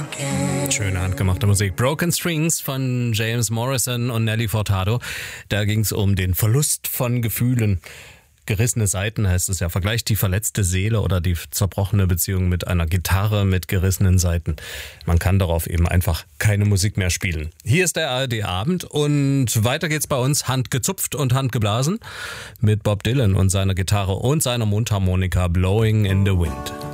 Schöne handgemachte Musik. Broken Strings von James Morrison und Nelly Furtado. Da ging es um den Verlust von Gefühlen. Gerissene Saiten heißt es ja. Vergleicht die verletzte Seele oder die zerbrochene Beziehung mit einer Gitarre mit gerissenen Saiten. Man kann darauf eben einfach keine Musik mehr spielen. Hier ist der ARD-Abend und weiter geht's bei uns handgezupft und handgeblasen mit Bob Dylan und seiner Gitarre und seiner Mundharmonika Blowing in the Wind.